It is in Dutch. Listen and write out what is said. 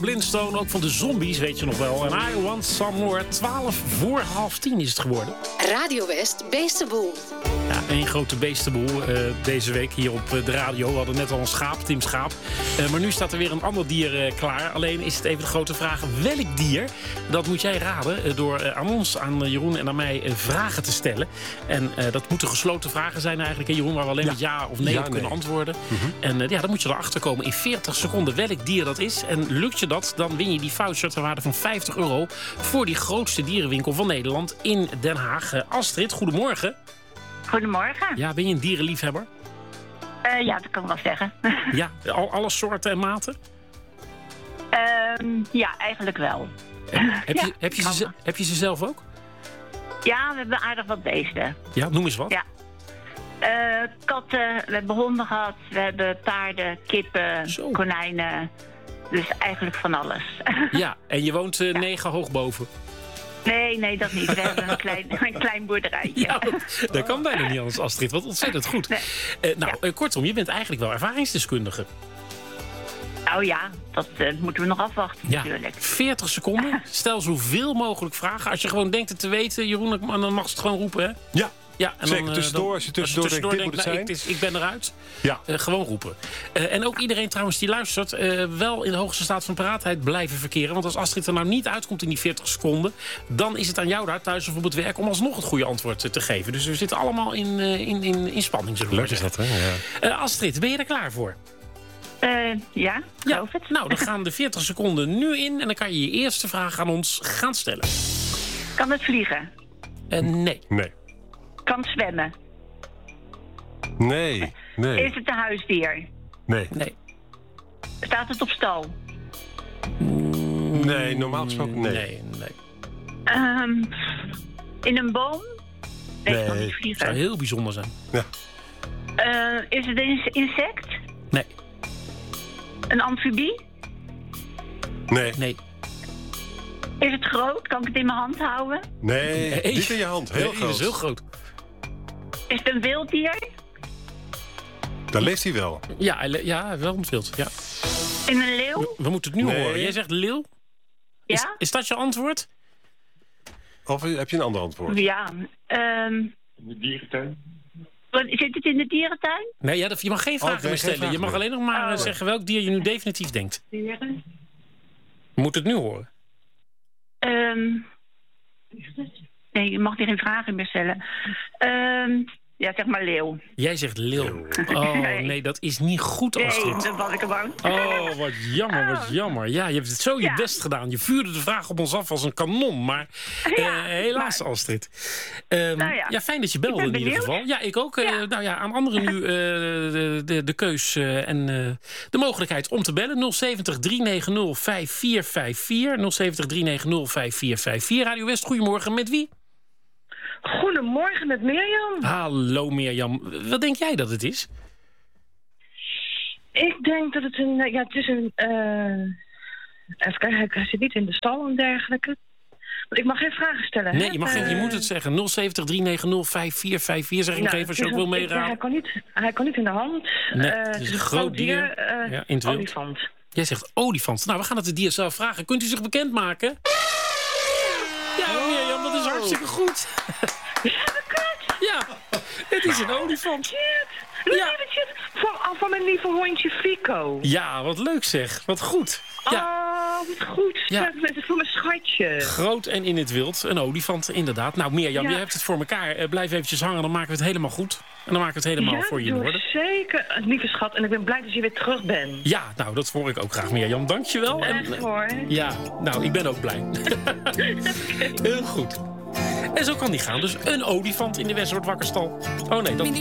Blindstone, ook van de Zombies, weet je nog wel. En I Want Some More. 9:12 is het geworden. Radio West, Beestenboel. Ja, één grote beestenboel deze week hier op de radio. We hadden net al een schaap, Tim Schaap. Maar nu staat er weer een ander dier klaar. Alleen is het even de grote vraag, welk dier? Dat moet jij raden door aan ons, aan Jeroen en aan mij vragen te stellen. En dat moeten gesloten vragen zijn eigenlijk, hè, Jeroen, waar we alleen met ja of nee op kunnen antwoorden. En dan moet je erachter komen in 40 seconden welk dier dat is. En lukt je dat, dan win je die voucher ter waarde van €50 voor die grootste dierenwinkel van Nederland in Den Haag. Astrid, goedemorgen. Goedemorgen. Ja, ben je een dierenliefhebber? Ja, dat kan ik wel zeggen. Ja, alle soorten en maten? Ja, eigenlijk wel. Heb je ze zelf ook? Ja, we hebben aardig wat beesten. Ja, noem eens wat. Ja. Katten, we hebben honden gehad, we hebben paarden, kippen, konijnen. Dus eigenlijk van alles. Ja, en je woont 9 hoog boven? Nee, dat niet. We hebben een klein boerderijtje. Ja, dat kan bijna niet anders, Astrid. Wat ontzettend goed. Nee. Kortom, je bent eigenlijk wel ervaringsdeskundige. Oh ja, dat moeten we nog afwachten natuurlijk. 40 seconden. Stel zoveel mogelijk vragen. Als je gewoon denkt het te weten, Jeroen, dan mag je het gewoon roepen, hè? Ja, en zeker dan, tussendoor. Als je tussendoor denkt, dit moet het zijn. Ik ben eruit. Ja. Gewoon roepen. En ook iedereen trouwens die luistert, wel in de hoogste staat van paraatheid blijven verkeren. Want als Astrid er nou niet uitkomt in die 40 seconden, dan is het aan jou daar thuis of op het werk om alsnog het goede antwoord te geven. Dus we zitten allemaal in spanning, zullen we leuk is dat, hè? Ja. Astrid, ben je er klaar voor? Ja, geloof het. Nou, dan gaan de 40 seconden nu in en dan kan je je eerste vraag aan ons gaan stellen. Kan het vliegen? Nee. Kan het zwemmen? Nee. Is het een huisdier? Nee. Staat het op stal? Nee, normaal gesproken nee. In een boom? Nee, het kan niet Het vliegen. zou heel bijzonder zijn. Ja. Is het een insect? Nee. Een amfibie? Nee. Is het groot? Kan ik het in mijn hand houden? Nee, niet in je hand. Heel groot. Dat is heel groot. Is het een wild dier? Daar leeft hij wel. Ja, wel ontwild. Ja. In een leeuw? We moeten het nu horen. Jij zegt leeuw? Ja? Is dat je antwoord? Of heb je een ander antwoord? Ja. In de dierentuin? Zit het in de dierentuin? Nee, je mag geen vragen meer stellen. Je mag alleen nog maar zeggen welk dier je nu definitief denkt. Dieren? Je moet het nu horen. Nee, je mag hier geen vragen meer stellen. Ja, zeg maar leeuw. Jij zegt leeuw. Oh, nee, dat is niet goed, Astrid. Nee, dat was ik gewoon. Oh, wat jammer. Ja, je hebt het zo je best gedaan. Je vuurde de vraag op ons af als een kanon. Maar helaas, Astrid. Fijn dat je belde in ieder geval. Ja, ik ook. Aan anderen nu de keus en de mogelijkheid om te bellen. 070 390 5454. 070 390 5454. Radio West, goedemorgen. Met wie? Goedemorgen met Mirjam. Hallo Mirjam. Wat denk jij dat het is? Ik denk dat het het is een... even kijken, hij zit niet in de stal en dergelijke. Want ik mag geen vragen stellen. Nee, je moet het zeggen. 070 390 5454. Zeg ik nog even als je ook wil meeraden. Hij kan niet in de hand. Nee, het is een groot dier. In het wild. Olifant. Jij zegt olifant. Nou, we gaan het de dier zelf vragen. Kunt u zich bekendmaken? Ja, Mirjam, dat is hartstikke goed. Ja, het is een olifant. Shit. Van mijn lieve hondje Fico. Ja, wat leuk zeg. Wat goed. Ja. Oh, wat goed. Ja. Het is voor mijn schatje. Groot en in het wild. Een olifant, inderdaad. Nou, Mirjam, je hebt het voor elkaar. Blijf eventjes hangen, dan maken we het helemaal goed. En dan maken we het helemaal voor je in orde. Zeker, lieve schat. En ik ben blij dat je weer terug bent. Ja, nou, dat hoor ik ook graag, Mirjam. Dankjewel. Echt hoor. Ja, nou, ik ben ook blij. Heel goed. En zo kan die gaan. Dus een olifant in de Westwoord Wakkerstal. Oh nee, dat